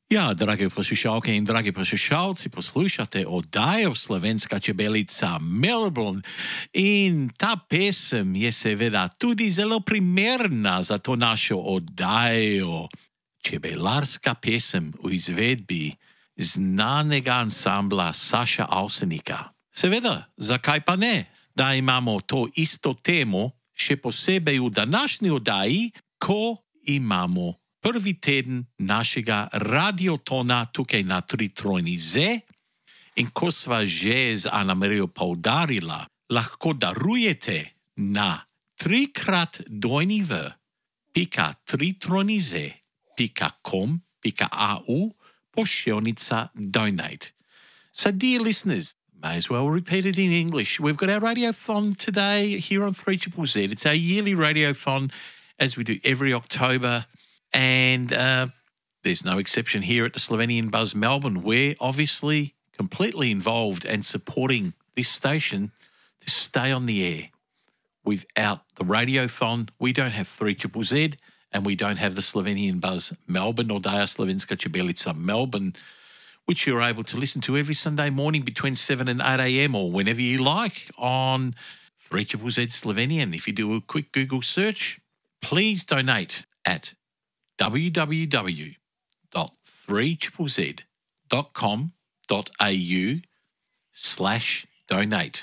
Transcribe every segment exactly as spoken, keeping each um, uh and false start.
Ja, drage poslušalke in dragi poslušalci, poslušate oddajo Slovenska čebelica Melbourne in ta pesem je seveda tudi zelo primerna za to našo oddajo. Čebelarska pesem v izvedbi znanega ansambla Saša Avsenika. Seveda, zakaj pa ne, da imamo to isto temo, še posebej v današnji oddaji, ko imamo prvi teden našega radiotona tukaj na tri trojni Z in ko sva že z Ana-Marijo poudarila, lahko darujete na trikrat dojni v pika tri trojni Z pika com pika au pošiljnica donate. So dear listeners, may as well repeat it in English. We've got our radiothon today here on three Z Z. It's our yearly radiothon as we do every October. And uh, there's no exception here at the Slovenian Buzz Melbourne. We're obviously completely involved and supporting this station to stay on the air. Without the radiothon, we don't have three Z Z and we don't have the Slovenian Buzz Melbourne or Oddaja Slovenska čebelica Melbourne, which you're able to listen to every Sunday morning between seven and eight a.m. or whenever you like on three Z Z Slovenian. If you do a quick Google search, please donate at w w w dot three z z dot com dot a u slash donate.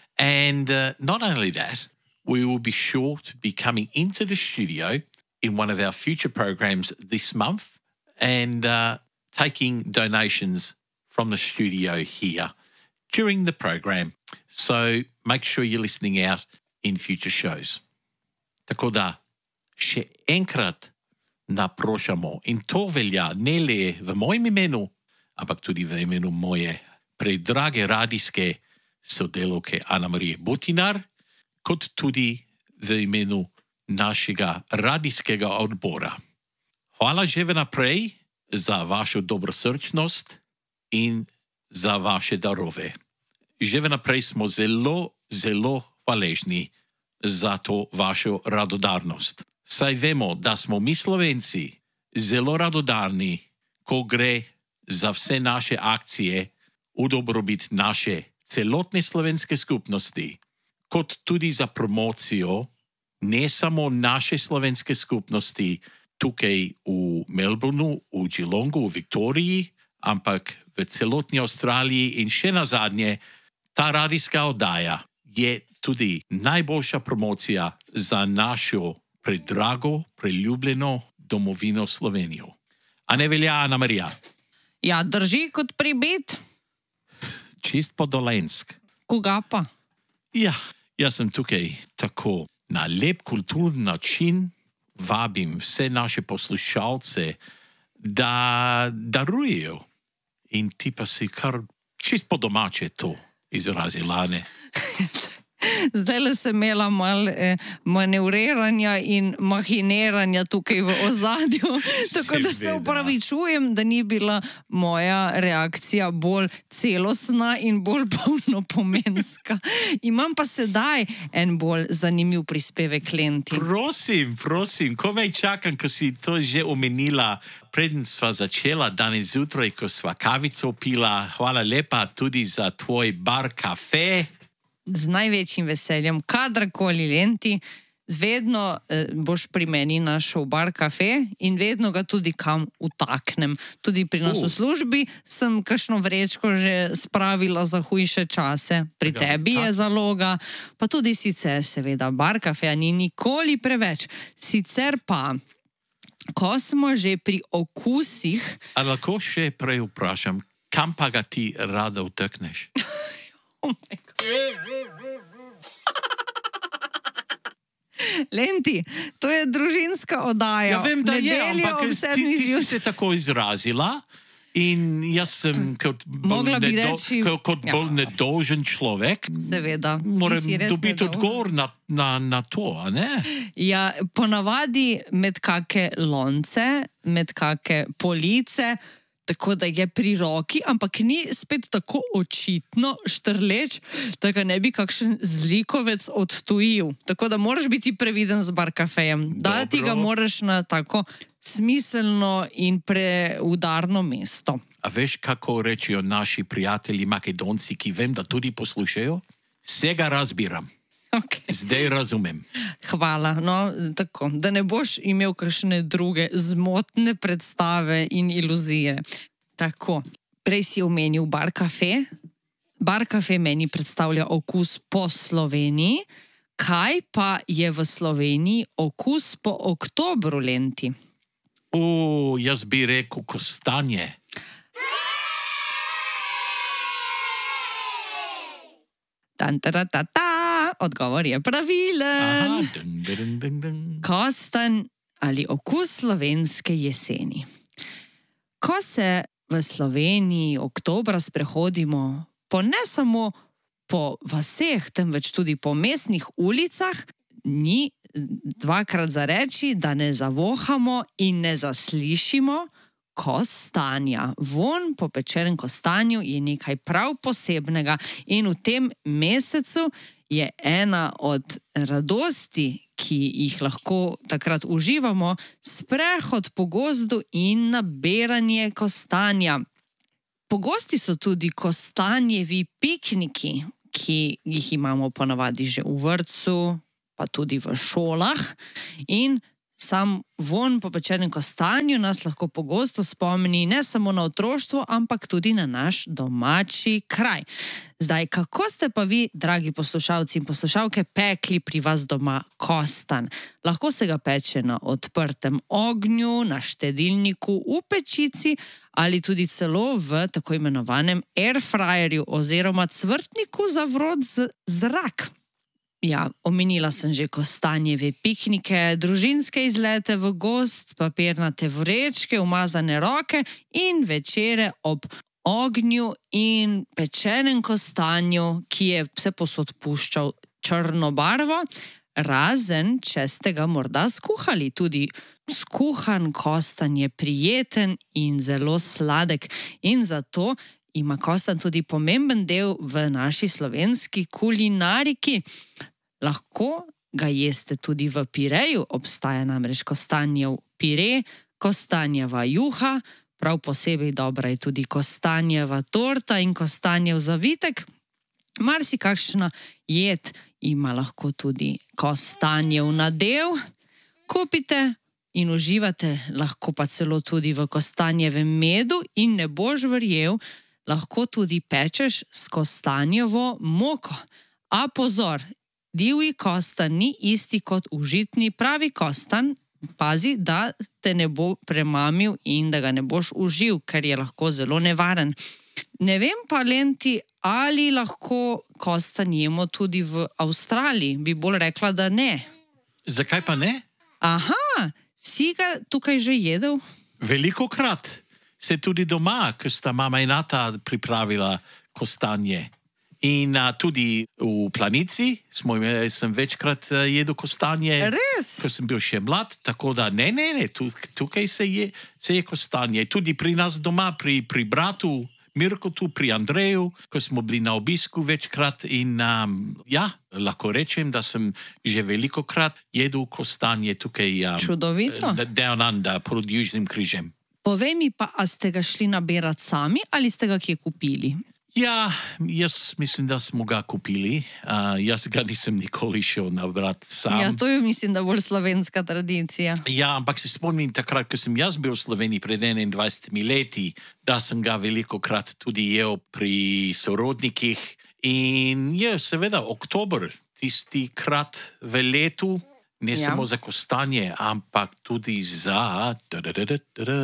And uh, not only that, we will be sure to be coming into the studio in one of our future programs this month and uh, taking donations from the studio here during the program. So make sure you're listening out in future shows. Tako da, še enkrat naprošamo in to velja ne le v mojem imenu, ampak tudi v imenu moje predrage radijske sodelavke Ana-Marije Butinar, kot tudi v imenu našega radijskega odbora. Hvala že vnaprej za vašo dobrosrčnost in za vaše darove. Že vnaprej smo zelo, zelo hvaležni za to vašo radodarnost. Saj vemo, da smo mi Slovenci zelo radodarni, ko gre za vse naše akcije v dobrobit naše celotne slovenske skupnosti, kot tudi za promocijo ne samo naše slovenske skupnosti tukaj v Melbourneu, v Geelongu, v Viktoriji, ampak v celotni Avstraliji in še nazadnje, ta radijska oddaja je tudi najboljša promocija za našo predrago, preljubljeno domovino Slovenijo. A ne velja, Ana-Marija? Ja, drži kot pribit. Čist po dolensk. Koga pa? Ja, jaz sem tukaj tako na lep kulturni način vabim vse naše poslušalce, da darujejo. In ti pa si kar čist po domače to izrazila, ne? Zdaj le sem imela malo eh, manevriranja in mahiniranja tukaj v ozadju, tako da se upravičujem, da ni bila moja reakcija bolj celostna in bolj polnopomenska. Imam pa sedaj en bolj zanimiv prispevek, Lenti. Prosim, prosim, komaj čakam, ko si to že omenila, preden sva začela danes zjutraj, ko sva kavico pila. Hvala lepa tudi za tvoj bar kafe. Z največjim veseljem, kadarkoli, Lenti, vedno eh, boš pri meni našel bar kafe in vedno ga tudi kam utaknem. Tudi pri nas v službi sem kakšno vrečko že spravila za hujše čase. Pri tebi je zaloga, pa tudi sicer seveda bar kafeja ni nikoli preveč. Sicer pa, ko smo že pri okusih... A lahko še prej vprašam, kam pa ga ti rada utekneš? Oh my God. Lenti, to je družinska oddaja. Ja vem, da je, Nedeljo ampak ob ti, sedmih ti si zjutraj. se tako izrazila in jaz sem kot bolj, Mogla bi nedo, reči- kot, kot ja. bolj nedolžen človek. Seveda, Moram ti si res dobiti nedolžen. odgovor na, na, na to, a ne? Ja, ponavadi med kake lonce, med kake police, tako da je pri roki, ampak ni spet tako očitno štrleč, da ga ne bi kakšen zlikovec odtujil. Tako da moraš biti previden z bar kafejem. Dati ga moraš na tako smiselno in preudarno mesto. A veš, kako rečejo naši prijatelji Makedonci, ki vem, da tudi poslušajo? Vsega razbiram. Okay. Zdaj razumem. Hvala. No, tako, da ne boš imel kakšne druge zmotne predstave in iluzije. Tako, prej si omenil Bar Cafe. Bar Cafe meni predstavlja okus po Sloveniji. Kaj pa je v Sloveniji okus po oktobru, Lenti? O, jaz bi rekel kostanje. Tan, ta, ta, ta. Odgovor je pravilen. Aha, dun, dun, dun, dun. Kostanj ali okus slovenske jeseni. Ko se v Sloveniji oktobra sprehodimo po ne samo po vaseh, temveč tudi po mestnih ulicah, ni dvakrat za reči, da ne zavohamo in ne zaslišimo kostanja. Vonj po pečenem kostanju je nekaj prav posebnega in v tem mesecu je ena od radosti, ki jih lahko takrat uživamo, sprehod po gozdu in nabiranje kostanja. Pogosti so tudi kostanjevi pikniki, ki jih imamo ponavadi že v vrtcu, pa tudi v šolah. In sam vonj po pečenem kostanju nas lahko pogosto spomni ne samo na otroštvo, ampak tudi na naš domači kraj. Zdaj, kako ste pa vi, dragi poslušalci in poslušalke, pekli pri vas doma kostanj? Lahko se ga peče na odprtem ognju, na štedilniku, v pečici ali tudi celo v tako imenovanem airfryerju oziroma cvrtniku za vrot zrak. Ja, omenila sem že kostanjeve piknike, družinske izlete v gozd, papirnate vrečke, umazane roke in večere ob ognju in pečenem kostanju, ki je vse posod puščal črno barvo, razen če ste ga morda skuhali. Tudi skuhan kostanj je prijeten in zelo sladek in zato ima kostanj tudi pomemben del v naši slovenski kulinariki. Lahko ga jeste tudi v pireju, obstaja namreč kostanjev pire, kostanjeva juha, prav posebej dobra je tudi kostanjeva torta in kostanjev zavitek. Marsikakšna jed ima lahko tudi kostanjev nadev. Kupite in uživate lahko pa celo tudi v kostanjevem medu in ne boš verjel, lahko tudi pečeš s kostanjevo moko. A pozor! Divji kostanj ni isti kot užitni pravi kostanj. Pazi, da te ne bo premamil in da ga ne boš užil, ker je lahko zelo nevaren. Ne vem pa, Lenti, ali lahko kostanj jemo tudi v Avstraliji. Bi bolj rekla, da ne. Zakaj pa ne? Aha, si ga tukaj že jedel? Velikokrat. Se tudi doma, ko sta mama in ata pripravila kostanje. In uh, tudi v Planici smo imeli, sem večkrat uh, jedel kostanje. Res? Ko sem bil še mlad, tako da ne, ne, ne, tu, tukaj se je, se je kostanje. Tudi pri nas doma, pri, pri bratu Mirko tu, pri Andreju, ko smo bili na obisku večkrat in um, ja, lahko rečem, da sem že velikokrat jedel kostanje tukaj. Um, Čudovito. Downanda, pod Južnim križem. Povej mi pa, a ste ga šli nabirati sami ali ste ga kje kupili? Ja, jaz mislim, da smo ga kupili. Uh, jaz ga nisem nikoli šel nabrati sam. Ja, to je, mislim, da bolj slovenska tradicija. Ja, ampak se spomnim takrat, ko sem jaz bil v Sloveniji pred enaindvajsetimi leti, da sem ga velikokrat tudi jedel pri sorodnikih. In je seveda oktober, tisti krat v letu, ne Ja. samo za kostanje, ampak tudi za... Da, da, da, da, da.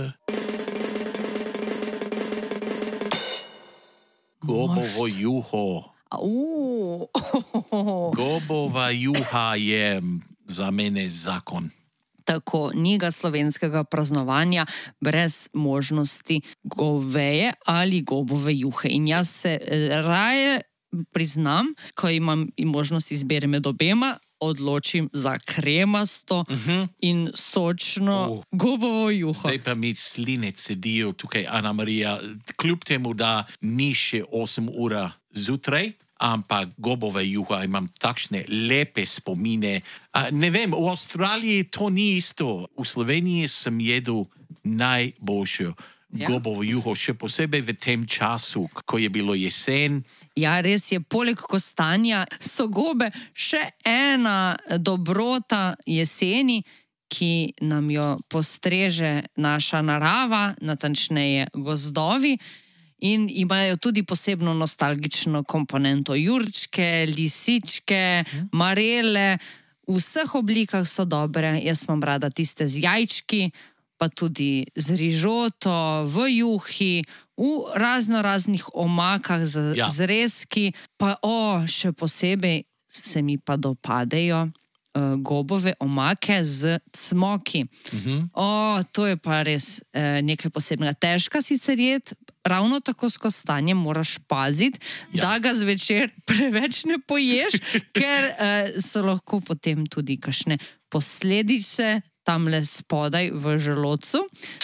Gobovo juho. Uuu, Gobova juha je za mene zakon. Tako, ni ga slovenskega praznovanja brez možnosti goveje ali gobove juhe. In jaz se eh, raje priznam, ko imam možnost izbere med obema, odločim za kremasto Mhm. in sočno Oh. gobovo juho. Zdaj pa mi sline cedijo tukaj, Ana Marija, kljub temu, da ni še osem ura zjutraj, ampak gobove juho imam takšne lepe spomine. A, ne vem, v Avstraliji to ni isto. V Sloveniji sem jedel najboljšo Ja. gobovo juho, še posebej v tem času, ko je bilo jesen. Ja, res je, poleg kostanja so gobe še ena dobrota jeseni, ki nam jo postreže naša narava, natančneje gozdovi, in imajo tudi posebno nostalgično komponento. Jurčke, lisičke, marele, v vseh oblikah so dobre. Jaz imam rada tiste z jajčki, pa tudi z rižoto, v juhi, v razno raznih omakah z Ja. zrezki, pa o, še posebej se mi pa dopadejo uh, gobove omake z cmoki. Mhm. O, to je pa res uh, nekaj posebnega. Težka sicer jed, ravno tako s kostanjem moraš paziti, Ja. da ga zvečer preveč ne poješ, ker uh, so lahko potem tudi kakšne posledice tamle spodaj v želodcu.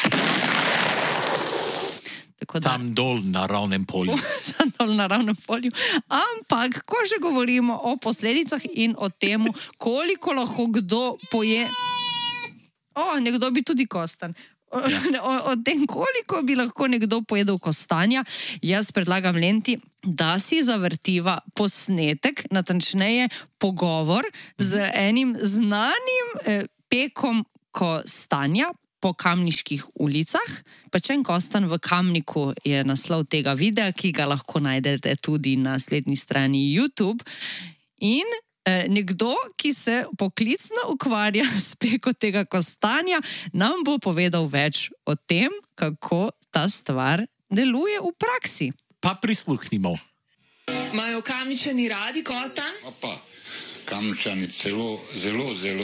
Tako da, Tam dol na ravnem polju. tam dol na ravnem polju. Ampak, ko že govorimo o posledicah in o tem, koliko lahko kdo poje. O, nekdo bi tudi kostan. O, Ja. o, o tem, koliko bi lahko nekdo pojedel kostanja, jaz predlagam Lenti, da si zavrtiva posnetek, natančneje pogovor z enim znanim eh, pekom kostanja po kamniških ulicah. Pečen kostan v Kamniku je naslov tega videa, ki ga lahko najdete tudi na spletni strani YouTube. In eh, nekdo, ki se poklicno ukvarja s peko tega kostanja, nam bo povedal več o tem, kako ta stvar deluje v praksi. Pa prisluhnimo. Imajo Kamničani radi kostan? Opa, Kamničani celo, zelo, zelo.